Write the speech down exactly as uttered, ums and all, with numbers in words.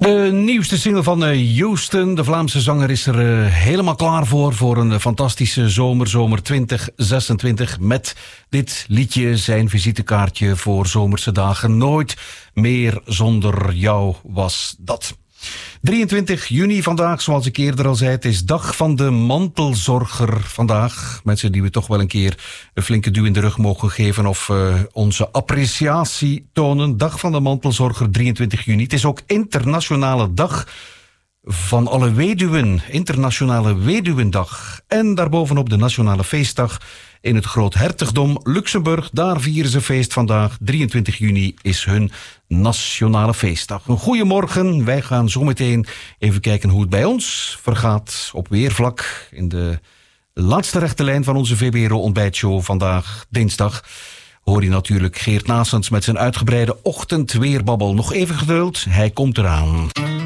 De nieuwste single van Houston, de Vlaamse zanger, is er uh, helemaal klaar voor. Voor een fantastische zomer, zomer twintig zesentwintig. Met dit liedje, zijn visitekaartje voor zomerse dagen. Nooit meer zonder jou was dat. drieëntwintig juni vandaag, zoals ik eerder al zei. Het is dag van de mantelzorger vandaag. Mensen die we toch wel een keer een flinke duw in de rug mogen geven of uh, onze appreciatie tonen. Dag van de mantelzorger, drieëntwintig juni. Het is ook internationale dag van alle weduwen. Internationale weduwendag. En daarbovenop de nationale feestdag in het Groothertogdom Luxemburg. Daar vieren ze feest vandaag. drieëntwintig juni is hun nationale feestdag. Een goeiemorgen. Wij gaan zo meteen even kijken hoe het bij ons vergaat op weervlak. In de laatste rechte lijn van onze V B R O-ontbijtshow vandaag, dinsdag, hoor je natuurlijk Geert Naessens met zijn uitgebreide ochtendweerbabbel. Nog even geduld, hij komt eraan.